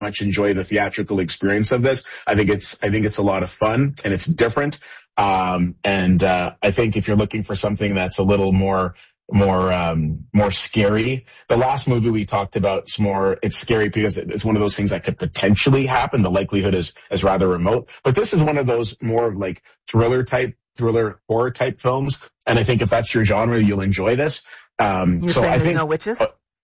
much enjoy the theatrical experience of this. I think it's a lot of fun and it's different. I think if you're looking for something that's a little more scary, the last movie we talked about it's scary because it's one of those things that could potentially happen. The likelihood is rather remote, but this is one of those more like thriller horror type films. And I think if that's your genre, you'll enjoy this. You're saying there's no witches?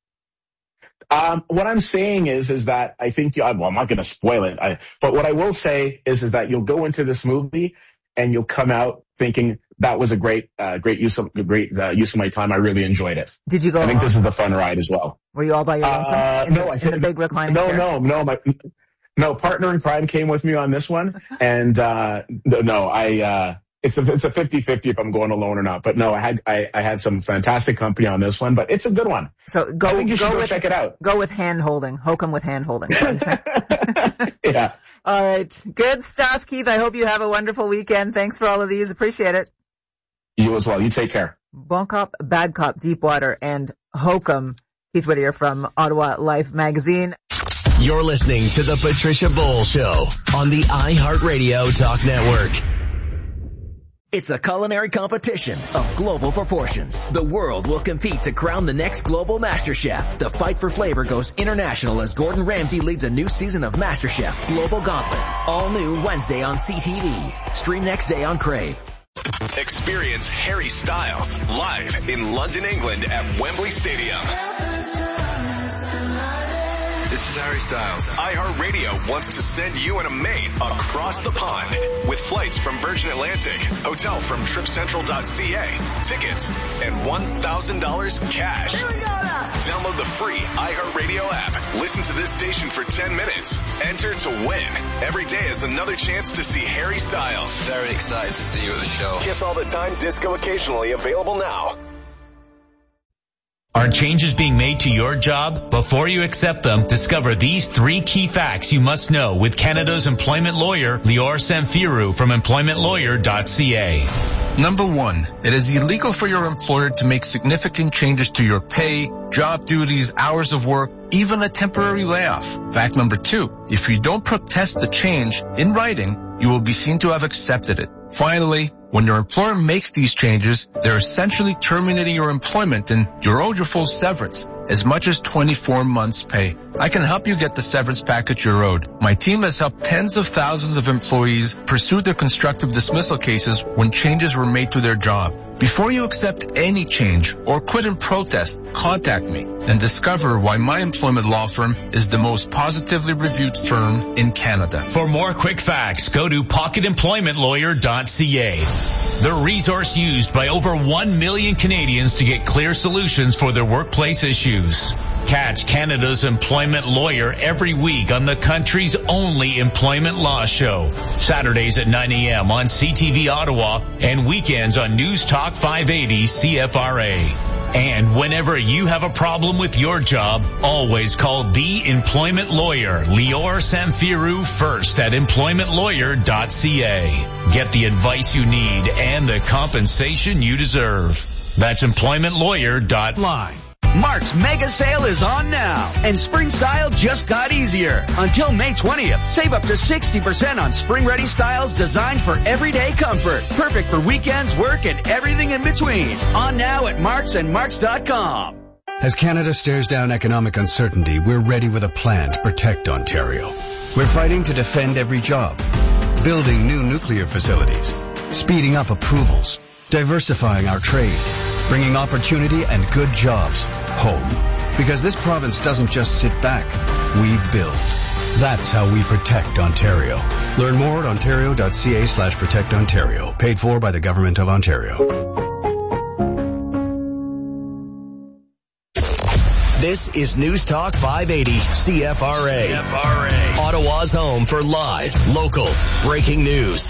What I'm saying is that I think I'm not going to spoil it. But what I will say is that you'll go into this movie and you'll come out thinking that was a great use of my time. I really enjoyed it. Did you go? I think this is a fun ride as well. Were you all by your lonesome? In the big reclining chair? No, partner in crime came with me on this one, and it's a 50-50 if I'm going alone or not. But no, I had some fantastic company on this one, but it's a good one. So I think you should check it out. Go with hand holding. Hokum with hand holding. Yeah. All right. Good stuff, Keith. I hope you have a wonderful weekend. Thanks for all of these. Appreciate it. You as well. You take care. Bon Cop, Bad Cop, Deepwater, and Hokum. Keith Whittier from Ottawa Life Magazine. You're listening to the Patricia Bowl Show on the iHeartRadio Talk Network. It's a culinary competition of global proportions. The world will compete to crown the next global MasterChef. The fight for flavor goes international as Gordon Ramsay leads a new season of MasterChef Global Gauntlet. All new Wednesday on CTV. Stream next day on Crave. Experience Harry Styles live in London, England at Wembley Stadium. This is Harry Styles. iHeartRadio wants to send you and a mate across the pond with flights from Virgin Atlantic, hotel from TripCentral.ca, tickets, and $1,000 cash. Here we go now. Download the free iHeartRadio app. Listen to this station for 10 minutes. Enter to win. Every day is another chance to see Harry Styles. Very excited to see you at the show. Kiss all the time, disco occasionally, available now. Are changes being made to your job? Before you accept them, discover these 3 key facts you must know with Canada's employment lawyer, Lior Samfiru from employmentlawyer.ca. Number 1, it is illegal for your employer to make significant changes to your pay, job duties, hours of work, even a temporary layoff. Fact number 2, if you don't protest the change in writing, you will be seen to have accepted it. Finally, when your employer makes these changes, they're essentially terminating your employment and you're owed your full severance, as much as 24 months' pay. I can help you get the severance package you're owed. My team has helped tens of thousands of employees pursue their constructive dismissal cases when changes were made to their job. Before you accept any change or quit in protest, contact me and discover why my employment law firm is the most positively reviewed firm in Canada. For more quick facts, go to pocketemploymentlawyer.ca. The resource used by over 1 million Canadians to get clear solutions for their workplace issues. Catch Canada's Employment Lawyer every week on the country's only employment law show. Saturdays at 9 a.m. on CTV Ottawa and weekends on News Talk 580 CFRA. And whenever you have a problem with your job, always call the employment lawyer, Lior Samfiru, first at employmentlawyer.ca. Get the advice you need and the compensation you deserve. That's employmentlawyer.line. Mark's mega sale is on now, and spring style just got easier. Until May 20th, save up to 60% on spring-ready styles designed for everyday comfort. Perfect for weekends, work, and everything in between. On now at Mark's and Marks.com. As Canada stares down economic uncertainty, we're ready with a plan to protect Ontario. We're fighting to defend every job, building new nuclear facilities, speeding up approvals, diversifying our trade, bringing opportunity and good jobs home. Because this province doesn't just sit back, we build. That's how we protect Ontario. Learn more at ontario.ca/protectontario. Paid for by the Government of Ontario. This is News Talk 580 CFRA. Ottawa's home for live, local, breaking news.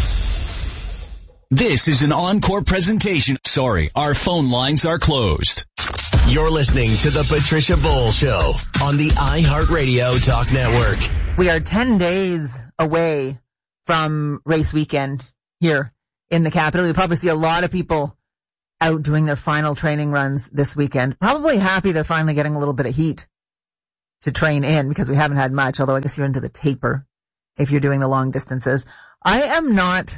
This is an encore presentation. Sorry, our phone lines are closed. You're listening to the Patricia Bowl Show on the iHeartRadio Talk Network. We are 10 days away from race weekend here in the capital. You'll probably see a lot of people out doing their final training runs this weekend. Probably happy they're finally getting a little bit of heat to train in because we haven't had much, although I guess you're into the taper if you're doing the long distances. I am not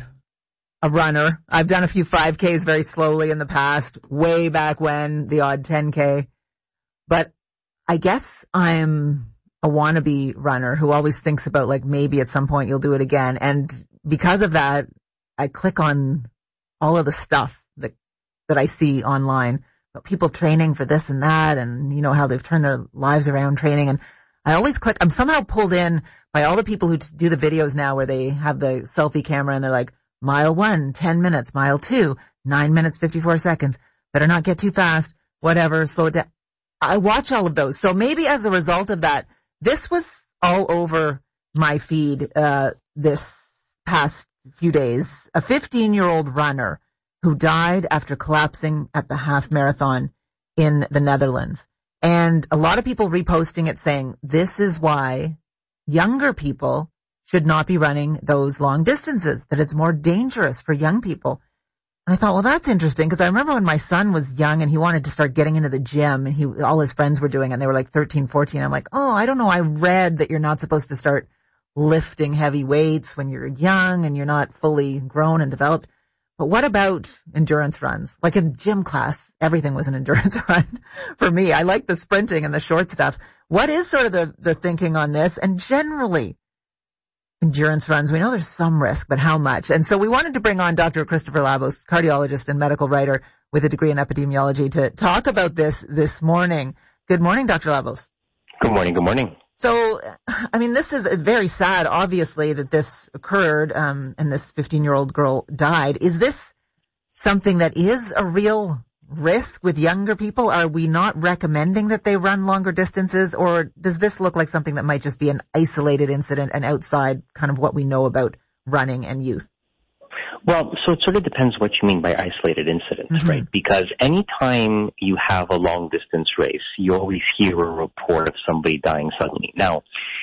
a runner. I've done a few 5Ks very slowly in the past, way back when, the odd 10K. But I guess I'm a wannabe runner who always thinks about, like, maybe at some point you'll do it again. And because of that, I click on all of the stuff that I see online about people training for this and that, and you know how they've turned their lives around training. And I always click. I'm somehow pulled in by all the people who do the videos now where they have the selfie camera and they're like, mile 1, 10 minutes, mile 2, 9 minutes, 54 seconds. Better not get too fast. Whatever. Slow it down. I watch all of those. So maybe as a result of that, this was all over my feed this past few days. A 15-year-old runner who died after collapsing at the half marathon in the Netherlands. And a lot of people reposting it saying, this is why younger people should not be running those long distances, that it's more dangerous for young people. And I thought, well, that's interesting, because I remember when my son was young and he wanted to start getting into the gym, and all his friends were doing it, and they were like 13, 14. I'm like, oh, I don't know. I read that you're not supposed to start lifting heavy weights when you're young and you're not fully grown and developed. But what about endurance runs? Like in gym class, everything was an endurance run for me. I like the sprinting and the short stuff. What is sort of the thinking on this? And generally, endurance runs, we know there's some risk, but how much? And so we wanted to bring on Dr. Christopher Labos, cardiologist and medical writer with a degree in epidemiology, to talk about this morning. Good morning, Dr. Labos. Good morning. Good morning. So, I mean, this is very sad, obviously, that this occurred, and this 15-year-old girl died. Is this something that is a real risk with younger people? Are we not recommending that they run longer distances, or does this look like something that might just be an isolated incident and outside kind of what we know about running and youth? Well, so it sort of depends what you mean by isolated incidents, right? Because anytime you have a long distance race, you always hear a report of somebody dying suddenly. Now,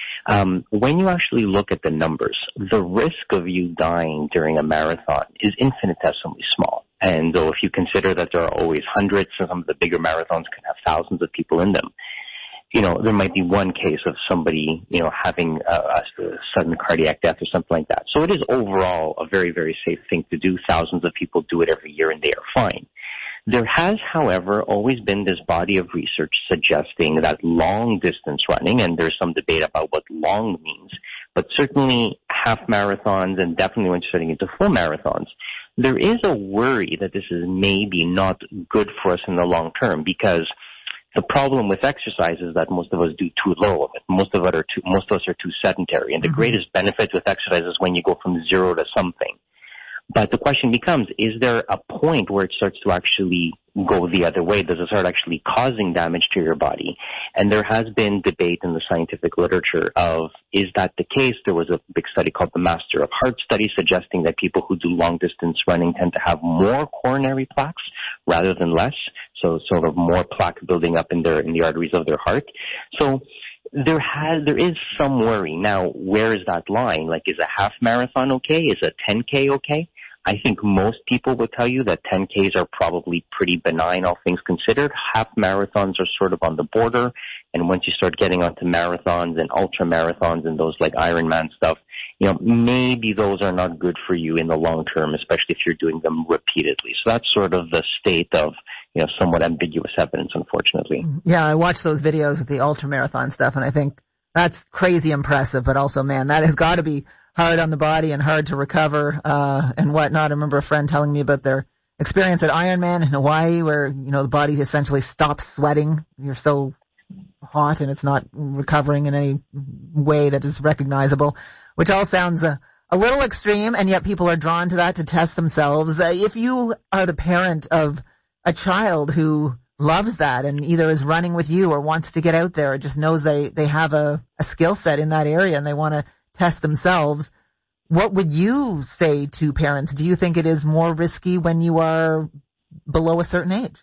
when you actually look at the numbers, the risk of you dying during a marathon is infinitesimally small. And though if you consider that there are always hundreds, and some of the bigger marathons can have thousands of people in them, you know, there might be one case of somebody, you know, having a sudden cardiac death or something like that. So it is overall a very, very safe thing to do. Thousands of people do it every year and they are fine. There has, however, always been this body of research suggesting that long distance running, and there's some debate about what long means, but certainly half marathons and definitely when you're starting into full marathons, there is a worry that this is maybe not good for us in the long term, because the problem with exercise is that most of us do too little of it. Most of us are too sedentary. And the greatest benefit with exercise is when you go from zero to something. But the question becomes, is there a point where it starts to actually go the other way? Does it start actually causing damage to your body? And there has been debate in the scientific literature of, is that the case? There was a big study called the Master of Heart study suggesting that people who do long distance running tend to have more coronary plaques rather than less. So sort of more plaque building up in the arteries of their heart. So there is some worry. Now, where is that line? Like, is a half marathon okay? Is a 10K okay? I think most people would tell you that 10Ks are probably pretty benign, all things considered. Half marathons are sort of on the border. And once you start getting onto marathons and ultra marathons and those like Ironman stuff, you know, maybe those are not good for you in the long term, especially if you're doing them repeatedly. So that's sort of the state of, you know, somewhat ambiguous evidence, unfortunately. Yeah, I watched those videos with the ultra marathon stuff, and I think that's crazy impressive, but also, man, that has got to be hard on the body and hard to recover, and whatnot. I remember a friend telling me about their experience at Ironman in Hawaii where, you know, the body essentially stops sweating. You're so hot and it's not recovering in any way that is recognizable, which all sounds a little extreme, and yet people are drawn to that to test themselves. If you are the parent of a child who loves that and either is running with you or wants to get out there or just knows they have a skill set in that area and they want to test themselves, what would you say to parents? Do you think it is more risky when you are below a certain age?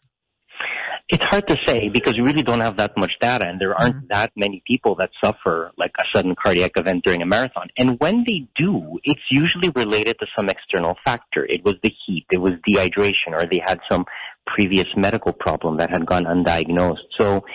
It's hard to say because we really don't have that much data, and there aren't that many people that suffer like a sudden cardiac event during a marathon. And when they do, it's usually related to some external factor. It was the heat, it was dehydration, or they had some previous medical problem that had gone undiagnosed. So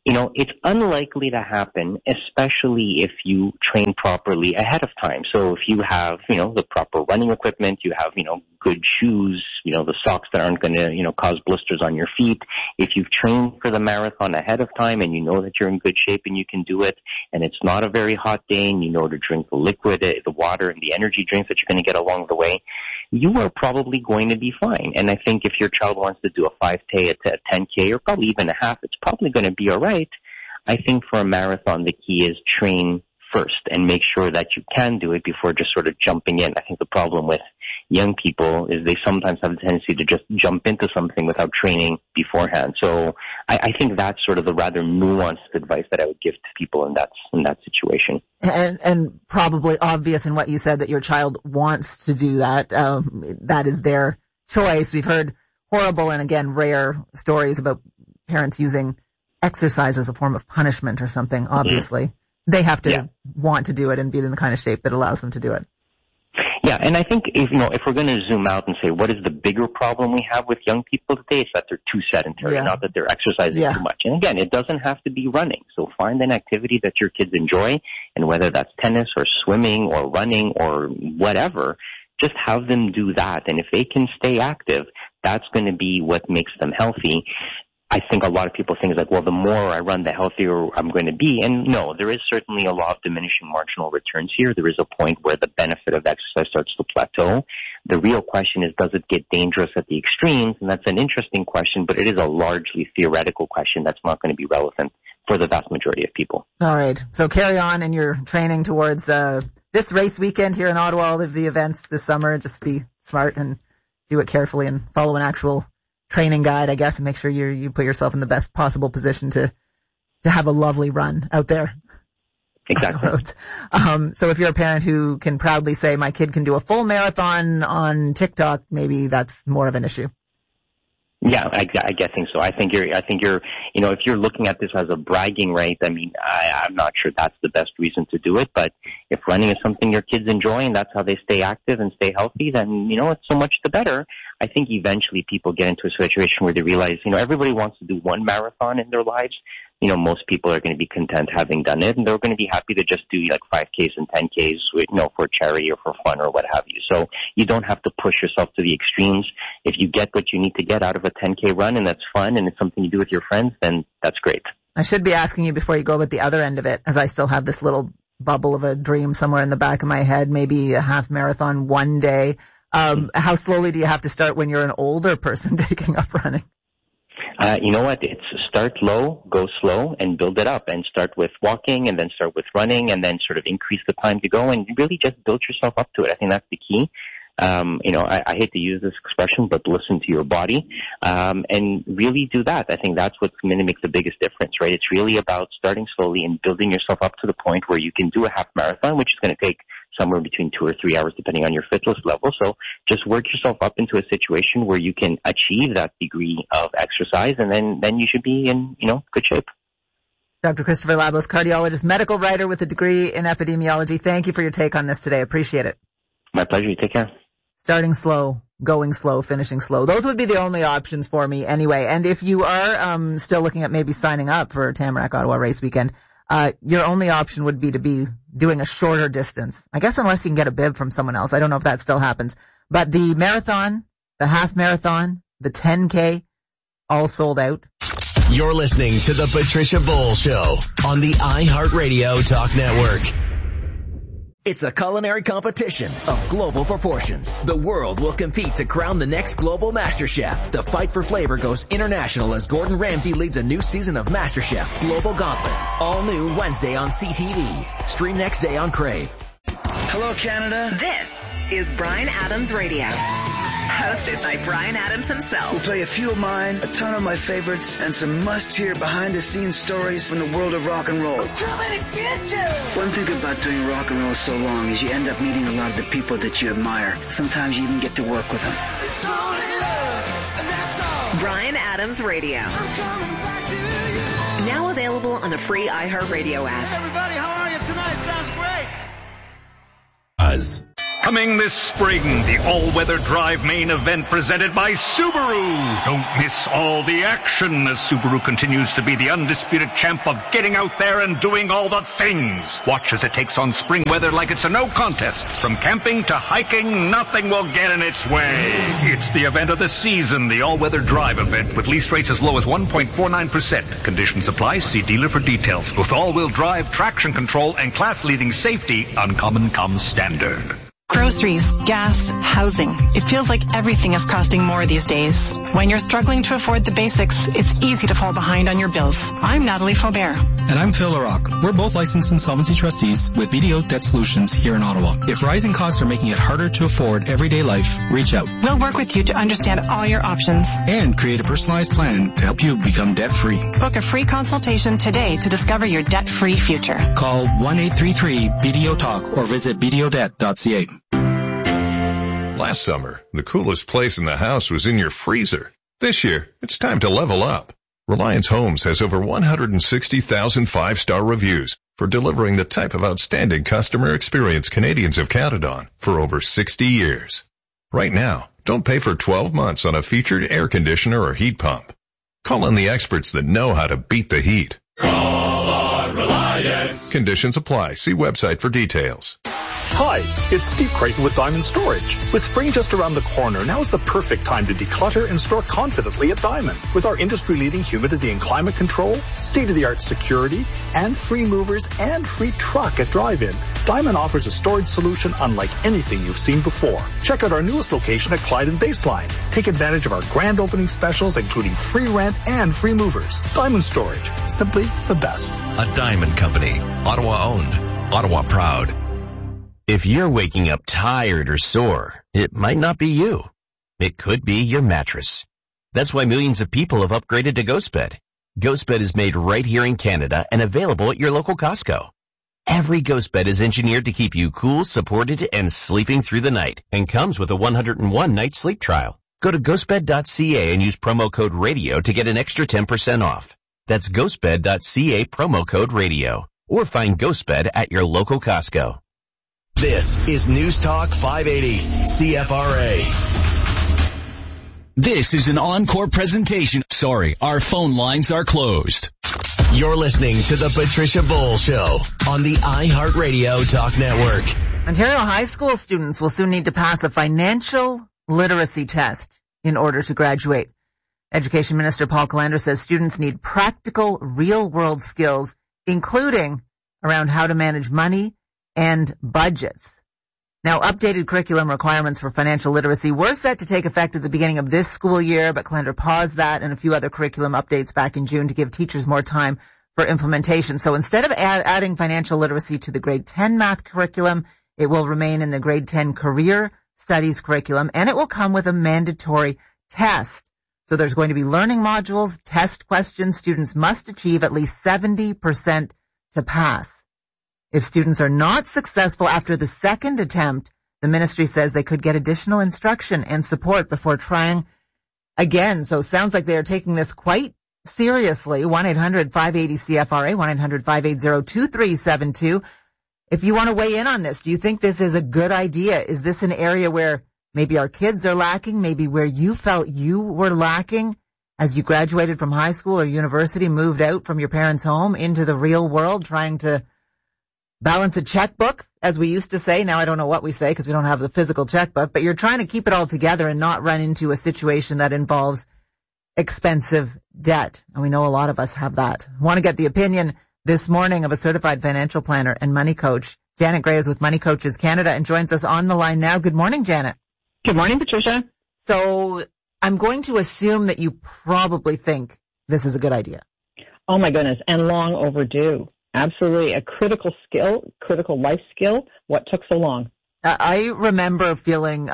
it's unlikely to happen, especially if you train properly ahead of time. So if you have, the proper running equipment, you have, good shoes, the socks that aren't going to, cause blisters on your feet. If you've trained for the marathon ahead of time and you know that you're in good shape and you can do it, and it's not a very hot day and you know to drink the liquid, the water and the energy drinks that you're going to get along the way, you are probably going to be fine. And I think if your child wants to do a 5K, a 10K, or probably even a half, it's probably going to be all right. I think for a marathon, the key is train first and make sure that you can do it before just sort of jumping in. I think the problem with young people is they sometimes have a tendency to just jump into something without training beforehand. So I think that's sort of the rather nuanced advice that I would give to people in that situation. And probably obvious in what you said that your child wants to do that. That is their choice. We've heard horrible and, again, rare stories about parents using exercise as a form of punishment or something. Obviously, they have to want to do it and be in the kind of shape that allows them to do it. Yeah, and I think if we're going to zoom out and say what is the bigger problem we have with young people today, it's that they're too sedentary, not that they're exercising too much. And again, it doesn't have to be running. So find an activity that your kids enjoy, and whether that's tennis or swimming or running or whatever, just have them do that. And if they can stay active, that's going to be what makes them healthy. I think a lot of people think like, well, the more I run, the healthier I'm going to be. And no, there is certainly a law of diminishing marginal returns here. There is a point where the benefit of exercise starts to plateau. The real question is, does it get dangerous at the extremes? And that's an interesting question, but it is a largely theoretical question that's not going to be relevant for the vast majority of people. All right. So carry on in your training towards this race weekend here in Ottawa, all of the events this summer. Just be smart and do it carefully and follow an actual training guide, I guess, and make sure you put yourself in the best possible position to have a lovely run out there. Exactly. So if you're a parent who can proudly say, my kid can do a full marathon on TikTok, maybe that's more of an issue. Yeah, I think so. I think you're, if you're looking at this as a bragging right, I mean, I'm not sure that's the best reason to do it, but if running is something your kids enjoy and that's how they stay active and stay healthy, then, it's so much the better. I think eventually people get into a situation where they realize, everybody wants to do one marathon in their lives. Most people are going to be content having done it, and they're going to be happy to just do like 5Ks and 10Ks, for charity or for fun or what have you. So you don't have to push yourself to the extremes. If you get what you need to get out of a 10K run and that's fun and it's something you do with your friends, then that's great. I should be asking you before you go about the other end of it, as I still have this little bubble of a dream somewhere in the back of my head, maybe a half marathon one day. How slowly do you have to start when you're an older person taking up running? You know what? It's start low, go slow, and build it up. And start with walking, and then start with running, and then sort of increase the time to go, and really just build yourself up to it. I think that's the key. I hate to use this expression, but listen to your body, and really do that. I think that's what's going to make the biggest difference, right? It's really about starting slowly and building yourself up to the point where you can do a half marathon, which is going to take somewhere between 2 or 3 hours, depending on your fitness level. So just work yourself up into a situation where you can achieve that degree of exercise, and then you should be in, good shape. Dr. Christopher Labos, cardiologist, medical writer with a degree in epidemiology. Thank you for your take on this today. Appreciate it. My pleasure. You take care. Starting slow, going slow, finishing slow. Those would be the only options for me anyway. And if you are still looking at maybe signing up for Tamarack Ottawa race weekend, your only option would be to be doing a shorter distance. I guess unless you can get a bib from someone else. I don't know if that still happens. But the marathon, the half marathon, the 10K, all sold out. You're listening to The Patricia Bowl Show on the iHeartRadio Talk Network. It's a culinary competition of global proportions. The world will compete to crown the next global MasterChef. The fight for flavor goes international as Gordon Ramsay leads a new season of MasterChef Global Gauntlet. All new Wednesday on CTV. Stream next day on Crave. Hello, Canada. This is Bryan Adams Radio. Hosted by Bryan Adams himself. We'll play a few of mine, a ton of my favorites, and some must-hear behind-the-scenes stories from the world of rock and roll. I'm coming to get you! One thing about doing rock and roll so long is you end up meeting a lot of the people that you admire. Sometimes you even get to work with them. It's only love, and that's all. Bryan Adams Radio. I'm coming back to you. Now available on the free iHeartRadio app. Hey everybody, how are you tonight? Sounds great. Coming this spring, the all-weather drive main event presented by Subaru. Don't miss all the action as Subaru continues to be the undisputed champ of getting out there and doing all the things. Watch as it takes on spring weather like it's a no contest. From camping to hiking, nothing will get in its way. It's the event of the season, the all-weather drive event with lease rates as low as 1.49%. Conditions apply. See dealer for details. With all-wheel drive, traction control, and class-leading safety, Uncommon comes standard. Groceries, gas, housing. It feels like everything is costing more these days. When you're struggling to afford the basics, it's easy to fall behind on your bills. I'm Natalie Faubert. And I'm Phil LaRocque. We're both licensed insolvency trustees with BDO Debt Solutions here in Ottawa. If rising costs are making it harder to afford everyday life, reach out. We'll work with you to understand all your options. And create a personalized plan to help you become debt-free. Book a free consultation today to discover your debt-free future. Call 1-833-BDO-TALK or visit bdodebt.ca. Last summer, the coolest place in the house was in your freezer. This year, it's time to level up. Reliance Homes has over 160,000 five-star reviews for delivering the type of outstanding customer experience Canadians have counted on for over 60 years. Right now, don't pay for 12 months on a featured air conditioner or heat pump. Call on the experts that know how to beat the heat. Call on Reliance. Conditions apply. See website for details. Hi, it's Steve Creighton with Diamond Storage. With spring just around the corner, now is the perfect time to declutter and store confidently at Diamond. With our industry-leading humidity and climate control, state-of-the-art security, and free movers and free truck at drive-in, Diamond offers a storage solution unlike anything you've seen before. Check out our newest location at Clyde and Baseline. Take advantage of our grand opening specials, including free rent and free movers. Diamond Storage, simply the best. A Diamond Company, Ottawa owned, Ottawa proud. If you're waking up tired or sore, it might not be you. It could be your mattress. That's why millions of people have upgraded to GhostBed. GhostBed is made right here in Canada and available at your local Costco. Every GhostBed is engineered to keep you cool, supported, and sleeping through the night, and comes with a 101-night sleep trial. Go to ghostbed.ca and use promo code RADIO to get an extra 10% off. That's ghostbed.ca promo code RADIO. Or find GhostBed at your local Costco. This is News Talk 580, CFRA. This is an encore presentation. Sorry, our phone lines are closed. You're listening to the Patricia Bull Show on the iHeartRadio Talk Network. Ontario high school students will soon need to pass a financial literacy test in order to graduate. Education Minister Paul Calandra says students need practical, real-world skills, including around how to manage money and budgets. Now, updated curriculum requirements for financial literacy were set to take effect at the beginning of this school year, but Calandra paused that and a few other curriculum updates back in June to give teachers more time for implementation. So instead of adding financial literacy to the grade 10 math curriculum, it will remain in the grade 10 career studies curriculum, and it will come with a mandatory test. So there's going to be learning modules, test questions. Students must achieve at least 70% to pass. If students are not successful after the second attempt, the ministry says they could get additional instruction and support before trying again. So it sounds like they are taking this quite seriously. 1-800-580-CFRA, 1-800-580-2372. If you want to weigh in on this, do you think this is a good idea? Is this an area where maybe our kids are lacking, maybe where you felt you were lacking as you graduated from high school or university, moved out from your parents' home into the real world, trying to balance a checkbook, as we used to say. Now I don't know what we say because we don't have the physical checkbook, but you're trying to keep it all together and not run into a situation that involves expensive debt. And we know a lot of us have that. I want to get the opinion this morning of a certified financial planner and money coach. Janet Gray is with Money Coaches Canada and joins us on the line now. Good morning, Janet. Good morning, Patricia. So I'm going to assume that you probably think this is a good idea. Oh my goodness, and long overdue. Absolutely a critical skill, critical life skill. What took so long? I remember feeling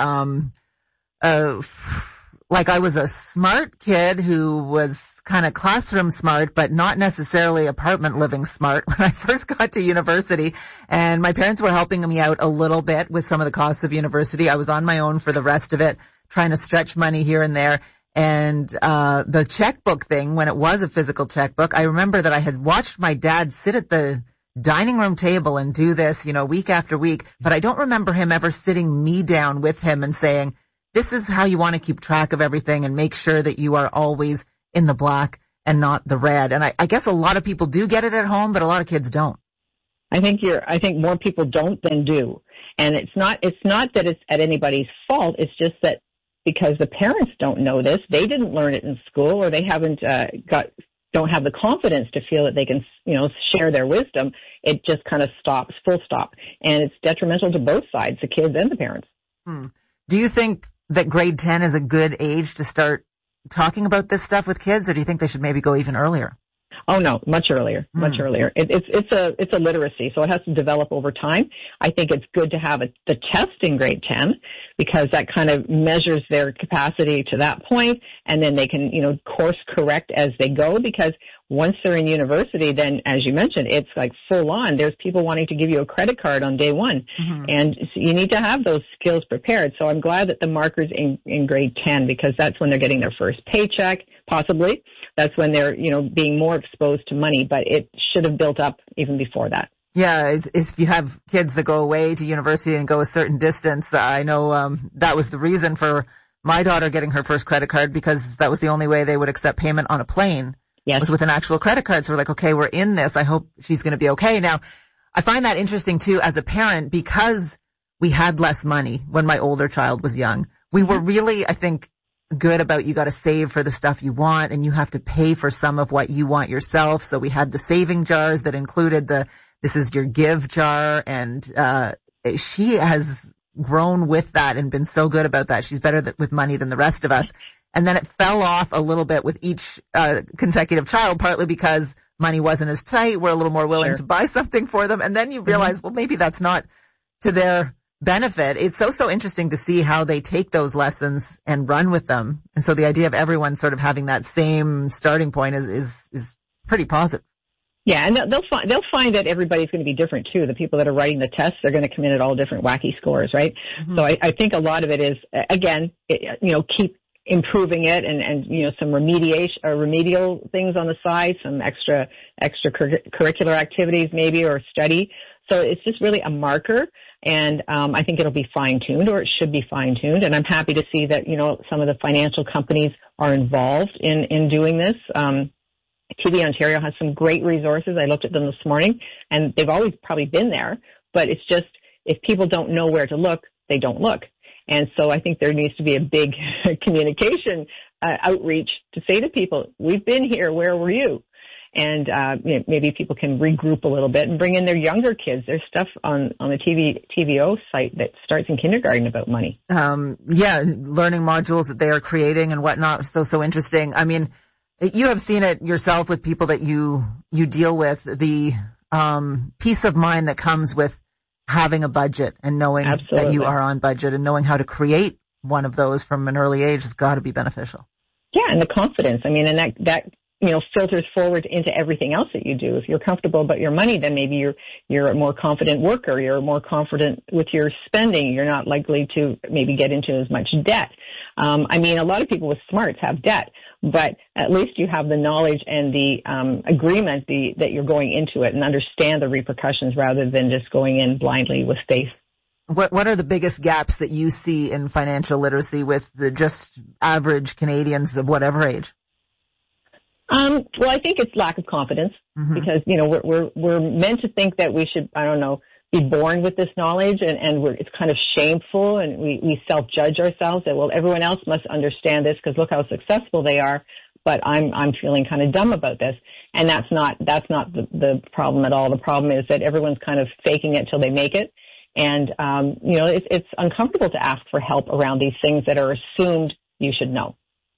like I was a smart kid who was kind of classroom smart, but not necessarily apartment living smart when I first got to university. And my parents were helping me out a little bit with some of the costs of university. I was on my own for the rest of it, trying to stretch money here and there. And the checkbook thing, when it was a physical checkbook, I remember that I had watched my dad sit at the dining room table and do this, week after week. But I don't remember him ever sitting me down with him and saying, this is how you want to keep track of everything and make sure that you are always in the black and not the red. And I guess a lot of people do get it at home, but a lot of kids don't. I think more people don't than do. And it's not that it's at anybody's fault. It's just that because the parents don't know this, they didn't learn it in school, or they haven't don't have the confidence to feel that they can, share their wisdom. It just kind of stops, full stop. And it's detrimental to both sides, the kids and the parents. Do you think that grade 10 is a good age to start talking about this stuff with kids, or do you think they should maybe go even earlier? Oh no, much earlier, much earlier. It's a literacy, so it has to develop over time. I think it's good to have the test in grade 10 because that kind of measures their capacity to that point, and then they can, course correct as they go, because once they're in university, then as you mentioned, it's like full on. There's people wanting to give you a credit card on day one, and so you need to have those skills prepared. So I'm glad that the marker's in grade 10 because that's when they're getting their first paycheck, possibly. That's when they're, being more exposed to money, but it should have built up even before that. Yeah, if you have kids that go away to university and go a certain distance, I know that was the reason for my daughter getting her first credit card, because that was the only way they would accept payment on a plane. Yes. Was with an actual credit card. So we're like, okay, we're in this. I hope she's going to be okay. Now, I find that interesting too as a parent, because we had less money when my older child was young. We were really, I think, good about you got to save for the stuff you want, and you have to pay for some of what you want yourself. So we had the saving jars that included this is your give jar, and she has grown with that and been so good about that. She's better with money than the rest of us. And then it fell off a little bit with each consecutive child, partly because money wasn't as tight. We're a little more willing to buy something for them. And then you realize, well, maybe that's not to their benefit. It's so interesting to see how they take those lessons and run with them. And so the idea of everyone sort of having that same starting point is pretty positive. Yeah, and they'll find that everybody's going to be different too. The people that are writing the tests, they're going to come in at all different wacky scores, right? So I think a lot of it is, again, keep improving it and some remedial things on the side, some extracurricular activities maybe, or study. So it's just really a marker, and I think it'll be fine-tuned, or it should be fine-tuned. And I'm happy to see that, some of the financial companies are involved in doing this. TD Ontario has some great resources. I looked at them this morning, and they've always probably been there, but it's just if people don't know where to look, they don't look. And so I think there needs to be a big communication outreach to say to people, we've been here, where were you? And maybe people can regroup a little bit and bring in their younger kids. There's stuff on the TVO site that starts in kindergarten about money. Learning modules that they are creating and whatnot. So interesting. I mean, you have seen it yourself with people that you deal with, the peace of mind that comes with having a budget and knowing that you are on budget, and knowing how to create one of those from an early age has got to be beneficial. Yeah, and the confidence. I mean, and that filters forward into everything else that you do. If you're comfortable about your money, then maybe you're a more confident worker. You're more confident with your spending. You're not likely to maybe get into as much debt. A lot of people with smarts have debt, but at least you have the knowledge and the agreement that you're going into it and understand the repercussions rather than just going in blindly with faith. What are the biggest gaps that you see in financial literacy with the just average Canadians of whatever age? Well, I think it's lack of confidence because, we're meant to think that we should, be born with this knowledge, and it's kind of shameful, and we self-judge ourselves that, well, everyone else must understand this because look how successful they are, but I'm feeling kind of dumb about this. And that's not the problem at all. The problem is that everyone's kind of faking it till they make it. And, it's uncomfortable to ask for help around these things that are assumed you should know.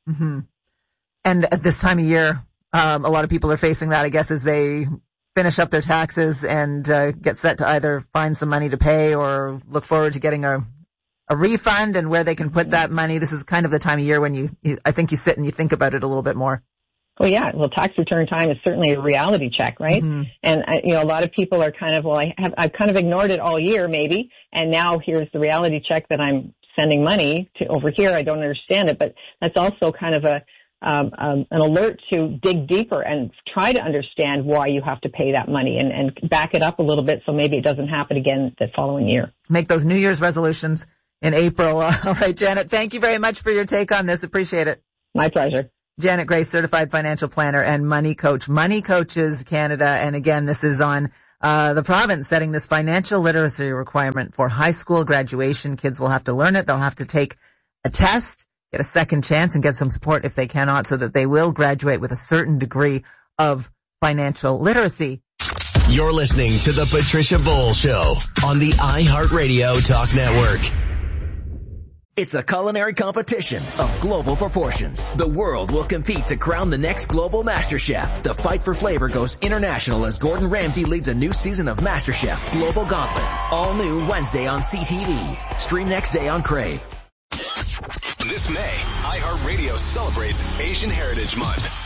And at this time of year, a lot of people are facing that, I guess, as they finish up their taxes and get set to either find some money to pay or look forward to getting a refund and where they can put that money. This is kind of the time of year when I think you sit and you think about it a little bit more. Oh yeah, well, tax return time is certainly a reality check, right? And a lot of people are kind of, I've kind of ignored it all year, maybe, and now here's the reality check that I'm sending money to over here. I don't understand it, but that's also kind of a an alert to dig deeper and try to understand why you have to pay that money and back it up a little bit so maybe it doesn't happen again the following year. Make those New Year's resolutions in April. All right, Janet, thank you very much for your take on this. Appreciate it. My pleasure. Janet Gray, certified financial planner and money coach. Money Coaches Canada. And again, this is on the province setting this financial literacy requirement for high school graduation. Kids will have to learn it. They'll have to take a test, get a second chance, and get some support if they cannot, so that they will graduate with a certain degree of financial literacy. You're listening to the Patricia Bowl Show on the iHeartRadio Talk Network. It's a culinary competition of global proportions. The world will compete to crown the next global MasterChef. The fight for flavor goes international as Gordon Ramsay leads a new season of MasterChef Global Gauntlet. All new Wednesday on CTV. Stream next day on Crave. This May, iHeartRadio celebrates Asian Heritage Month.